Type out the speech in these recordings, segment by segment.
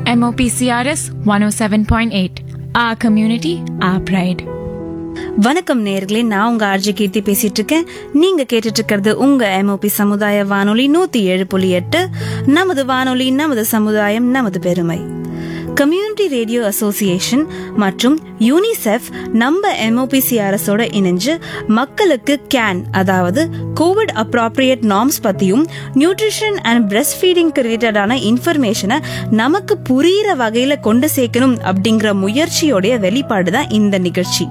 MOPCRS 107.8. Our community, our pride. வணக்கம் நேயர்களே, நான் உங்க ஆர்ஜி கீர்த்தி பேசிட்டு இருக்கேன். நீங்க கேட்டுட்டு இருக்கிறது உங்க MOP சமுதாய வானொலி 107.8. நமது வானொலி, நமது சமுதாயம், நமது பெருமை. கம்யூனிட்டி ரேடியோ அசோசியேஷன் மற்றும் யூனிசெஃப் நம்ம MOPCRS ஓட இணைஞ்சு மக்களுக்கு கேன், அதாவது கோவிட் அப்ராப்ரியேட் நார்ம்ஸ் பத்தியும் நியூட்ரிஷன் அண்ட் பிரெஸ்ட் ஃபீடிங் ரிலேட்டடான இன்ஃபர்மேஷனை நமக்கு புரியிற வகையில கொண்டு சேர்க்கணும் அப்படிங்கிற முயற்சியோடைய வெளிப்பாடு தான் இந்த நிகழ்ச்சி.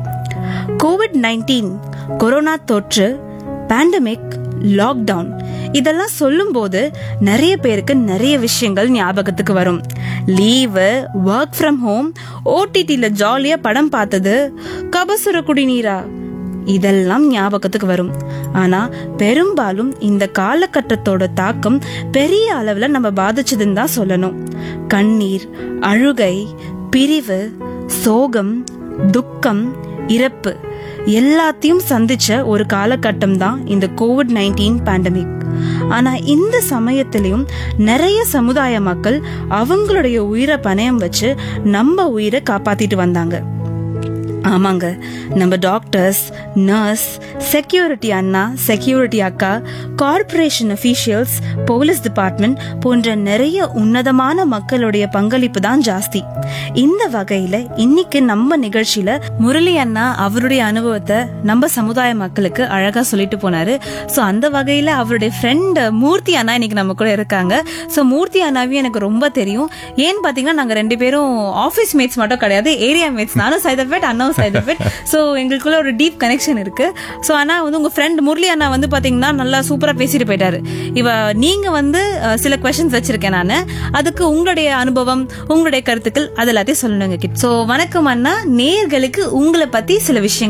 COVID-19 கொரோனா தொற்று, பேண்டமிக், லாக்டவுன் இதெல்லாம் சொல்லும் போது நிறைய பேருக்கு நிறைய விஷயங்கள் ஞாபகத்துக்கு வரும். லீவு, ஒர்க் ஃப்ரம் ஹோம், OTTல ஜாலியா படம் பார்த்தது, கபசுர குடிநீரா இதெல்லாம் ஞாபகத்துக்கு வரும். ஆனா பெரும்பாலும் இந்த காலகட்டத்தோட தாக்கம் பெரிய அளவுல நம்ம பாதிச்சதுன்னு தான் சொல்லணும். கண்ணீர், அழுகை, பிரிவு, சோகம், துக்கம், இறப்பு எல்லாத்தையும் சந்திச்ச ஒரு காலகட்டம் தான் இந்த COVID-19 பேண்டமிக். ஆனா இந்த சமயத்திலையும் நிறைய சமுதாய மக்கள் அவங்களுடைய உயிரை பணயம் வச்சு நம்ம உயிரை காப்பாத்திட்டு வந்தாங்க. ஆமாங்க, நம்ம டாக்டர்ஸ், நர்ஸ், செக்யூரிட்டி அண்ணா, செக்யூரிட்டி அக்கா, கார்ப்பரேஷன் அபிஷியல்ஸ், போலீஸ் டிபார்ட்மெண்ட் போன்ற நிறைய உன்னதமான மக்களுடைய பங்களிப்பு தான் ஜாஸ்தி. இந்த வகையில இன்னைக்கு நம்ம நிகழ்ச்சியில முரளி அண்ணா அவருடைய அனுபவத்தை நம்ம சமுதாய மக்களுக்கு அழகா சொல்லிட்டு போனாரு. சோ அந்த வகையில அவருடைய ஃப்ரெண்ட் மூர்த்தி அண்ணா இன்னைக்கு நம்ம கூட இருக்காங்க. சோ மூர்த்தி அண்ணாவையும் எனக்கு ரொம்ப தெரியும். ஏன்னு பாத்தீங்கன்னா நாங்க ரெண்டு பேரும் ஆபீஸ் மேட்ஸ் மட்டும் கிடையாது, ஏரியா மேட்ஸ். நானும் சைதாபேட், அண்ணாவும் சைதாபேட். சோ எங்களுக்குள்ள ஒரு டீப் கனெக்ஷன் இருக்கு. சோ ஆனா உங்க ஃப்ரெண்ட் முரளி அண்ணா பாத்தீங்கன்னா நல்லா சூப்பரா பேசிட்டு போயிட்டாரு. நீங்க சில கொஸ்டின்ஸ் வச்சிருக்கேன் நானு. அதுக்கு உங்களுடைய அனுபவம், உங்களுடைய கருத்துக்கள் அது எல்லாத்தையும் சொல்லணுங்க. சோ வணக்கம் அண்ணா, நேயர்களுக்கு உங்களை பத்தி சில விஷயங்கள்